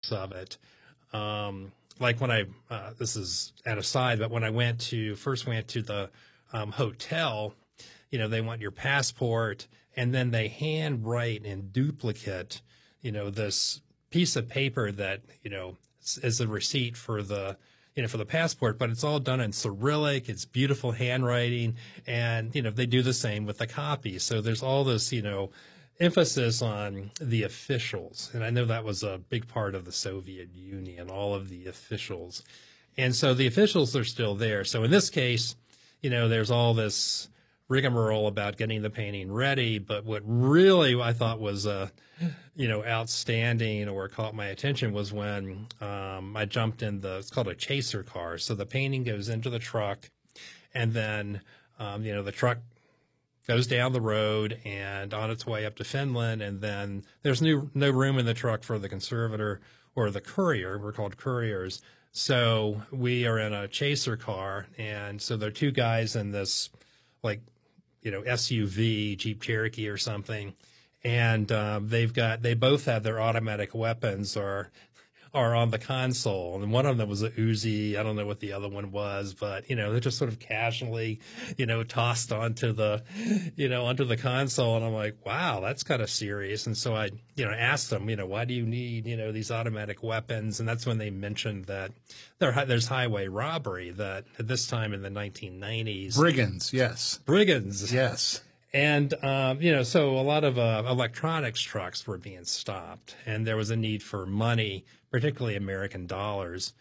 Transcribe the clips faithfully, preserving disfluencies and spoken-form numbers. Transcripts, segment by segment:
aspects of it. Um, like when I, uh, this is an aside, but when I went to, first went to the um, hotel, you know, they want your passport and then they handwrite in duplicate, you know, this piece of paper that, you know, is a receipt for the, you know, for the passport, but it's all done in Cyrillic. It's beautiful handwriting. And, you know, they do the same with the copy. So there's all this, you know, emphasis on the officials. And I know that was a big part of the Soviet Union, all of the officials. And so the officials are still there. So in this case, you know, there's all this rigmarole about getting the painting ready. But what really I thought was, uh, you know, outstanding or caught my attention was when um, I jumped in the, it's called a chaser car. So the painting goes into the truck and then, um, you know, the truck goes down the road and on its way up to Finland. And then there's new, no room in the truck for the conservator or the courier. We're called couriers. So we are in a chaser car. And so there are two guys in this, like, you know, S U V, Jeep Cherokee or something. And um, they've got, they both have their automatic weapons or are on the console. And one of them was a Uzi. I don't know what the other one was, but, you know, they're just sort of casually, you know, tossed onto the, you know, onto the console. And I'm like, wow, that's kind of serious. And so I, you know, asked them, you know, why do you need, you know, these automatic weapons? And that's when they mentioned that there, there's highway robbery that at this time in the nineteen nineties. Brigands, yes. Brigands. Yes. And, um, you know, so a lot of uh, electronics trucks were being stopped, and there was a need for money, particularly American dollars.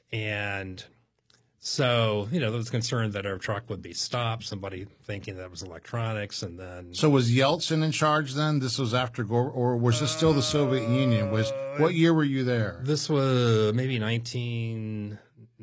And so, you know, there was concern that our truck would be stopped, somebody thinking that was electronics, and then. So was Yeltsin in charge then? This was after Gore, or was this still the Soviet Union? Was what year were you there? This was maybe nineteen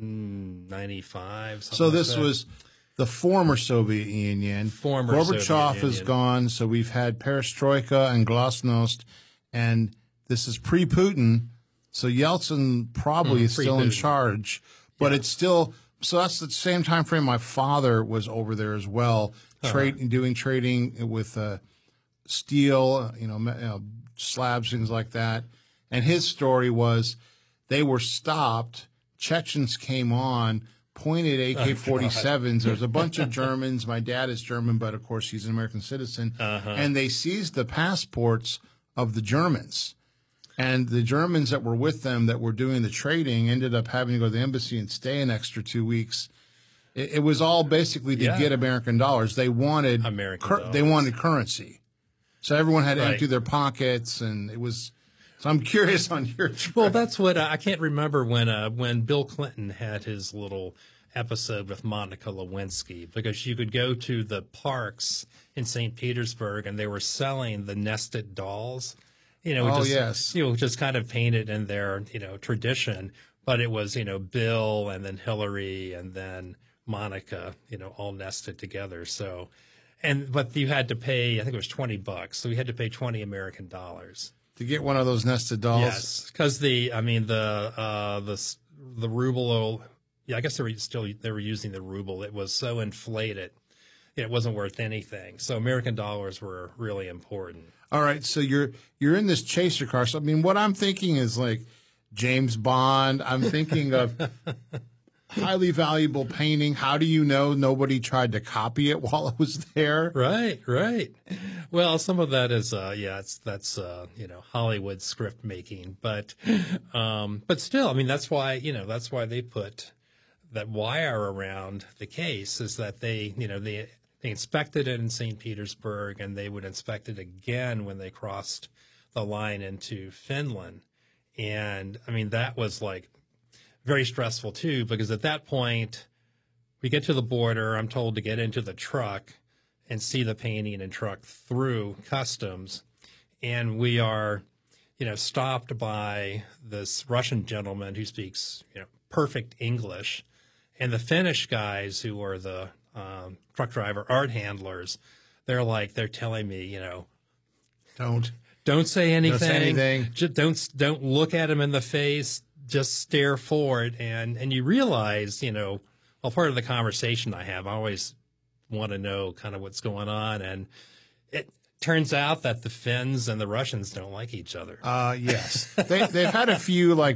ninety-five. So this like was the former Soviet Union. Former Gorbachev Soviet is Union. gone, so we've had perestroika and glasnost, and this is pre-Putin. So Yeltsin probably Mm, is still in pre-Putin. charge, but Yeah. it's still. So that's the same time frame my father was over there as well, Uh-huh. trade doing trading with uh, steel, you know, me- you know, slabs, things like that. And his story was they were stopped. Chechens came on, pointed A K forty-sevens. There's a bunch of Germans. My dad is German, but of course he's an American citizen. Uh-huh. And they seized the passports of the Germans. And the Germans that were with them that were doing the trading ended up having to go to the embassy and stay an extra two weeks. It, it was all basically to Yeah. get American dollars. They wanted American cur- They dollars. wanted currency. So everyone had to Right. empty their pockets, and it was. So I'm curious on your. Well, that's what uh, I can't remember when uh, when Bill Clinton had his little episode with Monica Lewinsky, because you could go to the parks in Saint Petersburg and they were selling the nested dolls. You know, Oh, just, yes. you know, just kind of painted in their, you know, tradition, but it was, you know, Bill and then Hillary and then Monica, you know, all nested together. So, and, but you had to pay, I think it was twenty bucks. So we had to pay twenty American dollars. To get one of those nested dolls. Yes. Cause the, I mean, the, uh, the, the ruble, yeah, I guess they were still, they were using the ruble. It was so inflated. It wasn't worth anything. So American dollars were really important. All right, so you're you're in this chaser car. So I mean, what I'm thinking is like James Bond. I'm thinking of highly valuable painting. How do you know nobody tried to copy it while it was there? Right, right. Well, some of that is, uh, yeah, it's, that's, uh, you know, Hollywood script making, but, um, but still, I mean, that's why, you know, that's why they put that wire around the case, is that they, you know, they, they inspected it in Saint Petersburg and they would inspect it again when they crossed the line into Finland. And I mean, that was like very stressful too, because at that point we get to the border, I'm told to get into the truck and see the painting and truck through customs. And we are, you know, stopped by this Russian gentleman who speaks, you know, perfect English. And the Finnish guys who are the um, truck driver art handlers, they're like, they're telling me, you know, Don't. don't say anything. Don't say anything. Just don't, don't look at him in the face. Just stare forward. And, and you realize, you know, well, part of the conversation I have, I always want to know kind of what's going on. And it turns out that the Finns and the Russians don't like each other. Uh, yes, they they've had a few like